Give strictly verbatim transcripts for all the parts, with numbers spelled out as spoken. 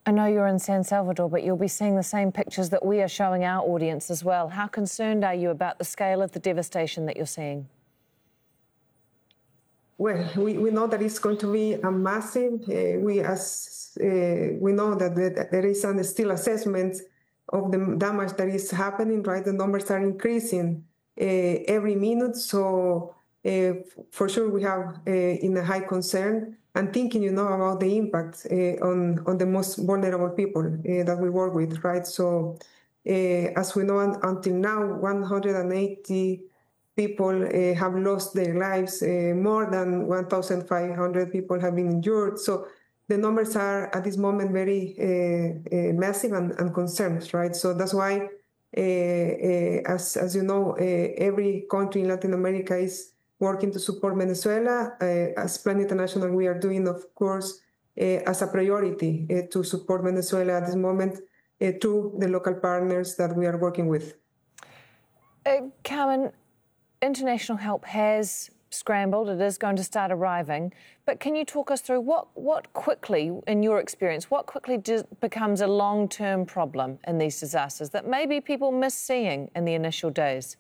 I know you're in San Salvador, but you'll be seeing the same pictures that we are showing our audience as well. How concerned are you about the scale of the devastation that you're seeing? Well, we, we know that it's going to be a massive. Uh, we as uh, we know that, that there is an still assessment of the damage that is happening. Right, the numbers are increasing uh, every minute. So uh, for sure, we have uh, in a high concern and thinking, you know, about the impact uh, on on the most vulnerable people uh, that we work with. Right, so uh, as we know, until now, one hundred eighty. People uh, have lost their lives. Uh, more than one thousand five hundred people have been injured. So the numbers are at this moment very uh, uh, massive and, and concerned, right? So that's why, uh, uh, as, as you know, uh, every country in Latin America is working to support Venezuela. Uh, as Plan International, we are doing, of course, uh, as a priority uh, to support Venezuela at this moment uh, through the local partners that we are working with. Uh, Carmen, international help has scrambled. It is going to start arriving. But can you talk us through what, what quickly, in your experience, what quickly do, becomes a long-term problem in these disasters that maybe people miss seeing in the initial days?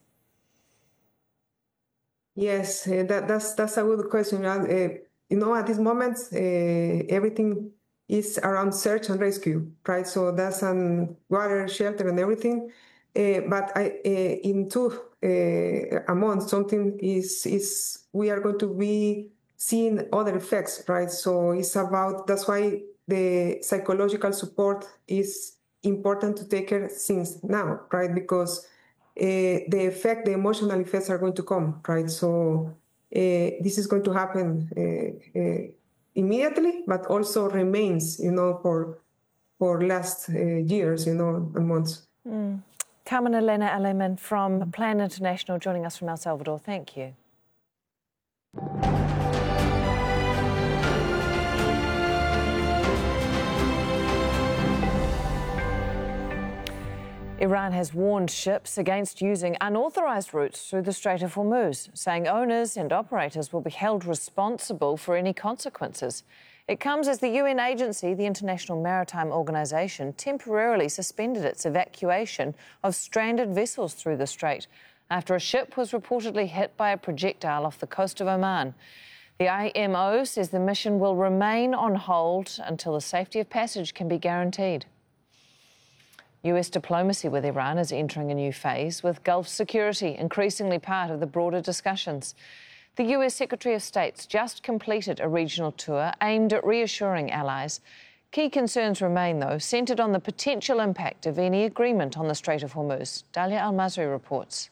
Yes, uh, that, that's that's a good question. Uh, you know, at this moment, uh, everything is around search and rescue, right? So that's on water, shelter, and everything. Uh, but I, uh, in two uh, a month, something is is we are going to be seeing other effects, right? So it's about that's why the psychological support is important to take care since now, right? Because uh, the effect, the emotional effects are going to come, right? So uh, this is going to happen uh, uh, immediately, but also remains, you know, for for last uh, years, you know, and months. Mm. Carmen Elena Aleman from Plan International joining us from El Salvador. Thank you. Iran has warned ships against using unauthorised routes through the Strait of Hormuz, saying owners and operators will be held responsible for any consequences. It comes as the U N agency, the International Maritime Organization, temporarily suspended its evacuation of stranded vessels through the strait after a ship was reportedly hit by a projectile off the coast of Oman. The I M O says the mission will remain on hold until the safety of passage can be guaranteed. U S diplomacy with Iran is entering a new phase, with Gulf security increasingly part of the broader discussions. The U S Secretary of State's just completed a regional tour aimed at reassuring allies. Key concerns remain, though, centred on the potential impact of any agreement on the Strait of Hormuz. Dalia Al-Masri reports.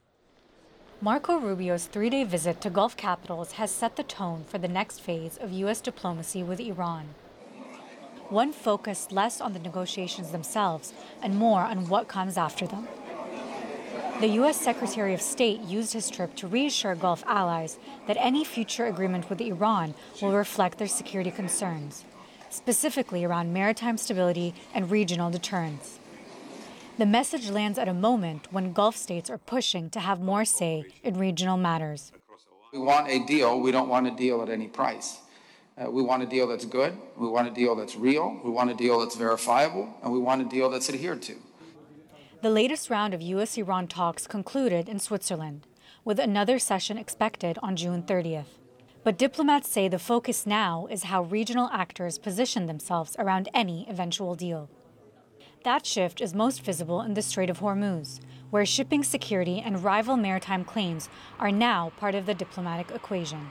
Marco Rubio's three-day visit to Gulf capitals has set the tone for the next phase of U S diplomacy with Iran. One focused less on the negotiations themselves and more on what comes after them. The U S Secretary of State used his trip to reassure Gulf allies that any future agreement with Iran will reflect their security concerns, specifically around maritime stability and regional deterrence. The message lands at a moment when Gulf states are pushing to have more say in regional matters. We want a deal. We don't want a deal at any price. Uh, we want a deal that's good. We want a deal that's real. We want a deal that's verifiable. And we want a deal that's adhered to. The latest round of U S Iran talks concluded in Switzerland, with another session expected on June thirtieth. But diplomats say the focus now is how regional actors position themselves around any eventual deal. That shift is most visible in the Strait of Hormuz, where shipping security and rival maritime claims are now part of the diplomatic equation.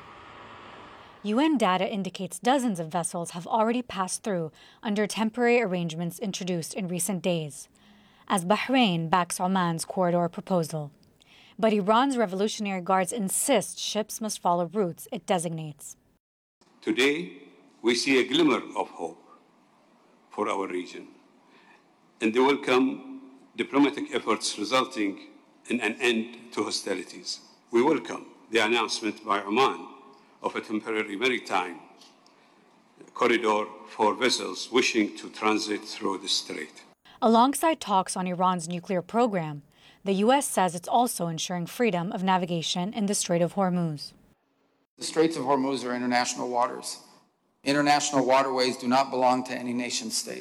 U N data indicates dozens of vessels have already passed through under temporary arrangements introduced in recent days, as Bahrain backs Oman's corridor proposal. But Iran's Revolutionary Guards insist ships must follow routes it designates. Today, we see a glimmer of hope for our region, and they welcome diplomatic efforts resulting in an end to hostilities. We welcome the announcement by Oman of a temporary maritime corridor for vessels wishing to transit through the strait. Alongside talks on Iran's nuclear program, the U S says it's also ensuring freedom of navigation in the Strait of Hormuz. The Straits of Hormuz are international waters. International waterways do not belong to any nation state.